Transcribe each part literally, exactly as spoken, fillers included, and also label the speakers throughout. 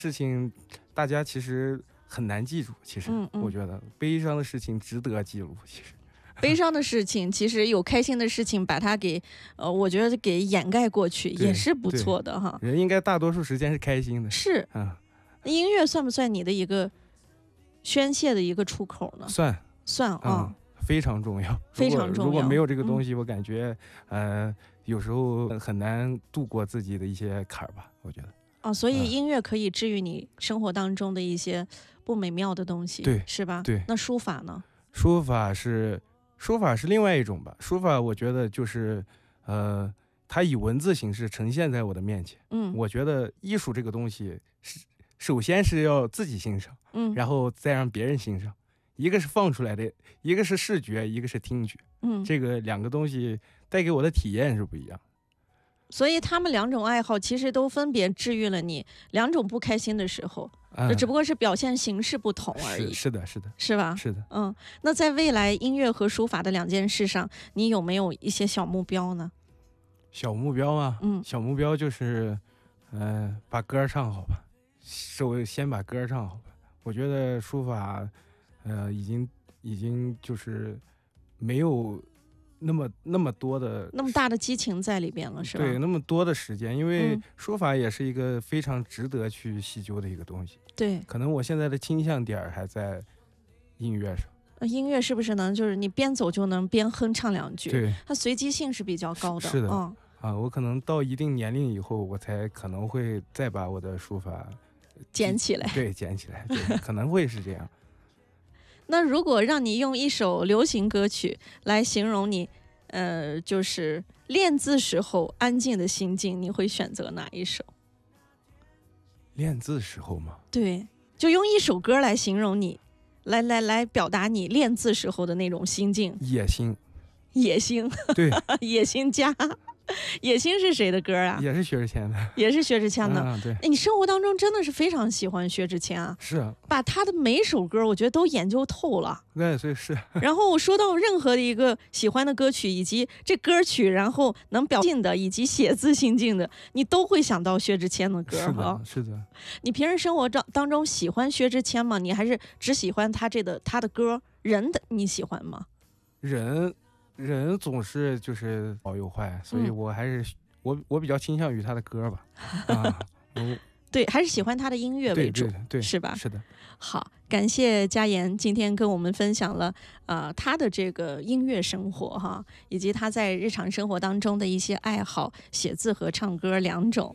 Speaker 1: 事情大家其实很难记住，其实、嗯嗯、我觉得悲伤的事情值得记录。其实
Speaker 2: 悲伤的事情，其实有开心的事情把它给呃，我觉得给掩盖过去也是不错的哈。
Speaker 1: 人应该大多数时间是开心的。
Speaker 2: 是，嗯，音乐算不算你的一个宣泄的一个出口呢？
Speaker 1: 算，
Speaker 2: 算啊、
Speaker 1: 嗯，非常重要，
Speaker 2: 非常重要。
Speaker 1: 如果没有这个东西，嗯、我感觉呃，有时候很难度过自己的一些坎儿吧，我觉得。
Speaker 2: 哦，所以音乐可以治愈你生活当中的一些不美妙的东西，
Speaker 1: 对，
Speaker 2: 是吧？
Speaker 1: 对。
Speaker 2: 那书法呢？
Speaker 1: 书法是书法是另外一种吧。书法我觉得就是，呃，它以文字形式呈现在我的面前。嗯，我觉得艺术这个东西是首先是要自己欣赏，嗯，然后再让别人欣赏。一个是放出来的，一个是视觉，一个是听觉。嗯，这个两个东西带给我的体验是不一样。
Speaker 2: 所以他们两种爱好其实都分别治愈了你两种不开心的时候，嗯、这只不过是表现形式不同而已。
Speaker 1: 是, 是的，是的，
Speaker 2: 是吧？
Speaker 1: 是的，
Speaker 2: 嗯。那在未来音乐和书法的两件事上，你有没有一些小目标呢？
Speaker 1: 小目标啊，嗯，小目标就是，呃，把歌唱好吧，首先把歌唱好吧。我觉得书法，呃，已经已经就是没有。那么那么多的
Speaker 2: 那么大的激情在里边了，是吧？
Speaker 1: 对，那么多的时间，因为书法也是一个非常值得去细究的一个东西。
Speaker 2: 对，
Speaker 1: 可能我现在的倾向点还在音乐上。
Speaker 2: 音乐是不是能就是你边走就能边哼唱两句？
Speaker 1: 对，
Speaker 2: 它随机性是比较高的。
Speaker 1: 是的，
Speaker 2: 嗯
Speaker 1: 啊，我可能到一定年龄以后，我才可能会再把我的书法
Speaker 2: 捡起来。
Speaker 1: 对，捡起来，对，可能会是这样。
Speaker 2: 那如果让你用一首流行歌曲来形容你，呃，就是练字时候安静的心境，你会选择哪一首？
Speaker 1: 练字时候吗？
Speaker 2: 对，就用一首歌来形容你，来来来表达你练字时候的那种心境。
Speaker 1: 野心，
Speaker 2: 野心，
Speaker 1: 对，
Speaker 2: 野心家。野心是谁的歌啊？
Speaker 1: 也是薛之谦的，
Speaker 2: 也是薛之谦的。
Speaker 1: 啊、对，
Speaker 2: 你生活当中真的是非常喜欢薛之谦啊？
Speaker 1: 是啊，
Speaker 2: 把他的每首歌我觉得都研究透了。
Speaker 1: 对，所以是。
Speaker 2: 然后我说到任何的一个喜欢的歌曲，以及这歌曲，然后能表现的，以及写字心境的，你都会想到薛之谦的歌。
Speaker 1: 是的，是的。
Speaker 2: 你平时生活当中喜欢薛之谦吗？你还是只喜欢他这个他的歌？人的你喜欢吗？
Speaker 1: 人。人总是就是好有坏，所以我还是、嗯、我我比较倾向于他的歌吧。啊，
Speaker 2: 对，还是喜欢他的音乐为主，
Speaker 1: 对对对，
Speaker 2: 是吧？
Speaker 1: 是的。
Speaker 2: 好，感谢佳妍今天跟我们分享了呃他的这个音乐生活哈，以及他在日常生活当中的一些爱好，写字和唱歌两种。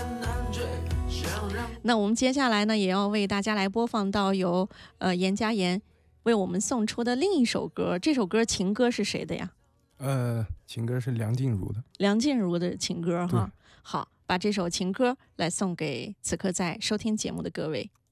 Speaker 2: 那我们接下来呢，也要为大家来播放到由呃严佳妍为我们送出的另一首歌，这首歌情歌是谁的呀？
Speaker 1: 呃，情歌是梁静茹的。
Speaker 2: 梁静茹的情歌哈。好，把这首情歌来送给此刻在收听节目的各位。